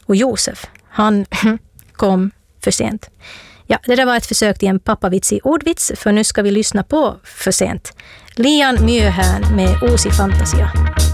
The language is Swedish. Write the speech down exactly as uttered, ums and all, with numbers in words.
Och Josef, han kom för sent. Ja, det där var ett försök till en pappavits i ordvits, för nu ska vi lyssna på för sent. Lian Myöhään med Uusi Fantasia.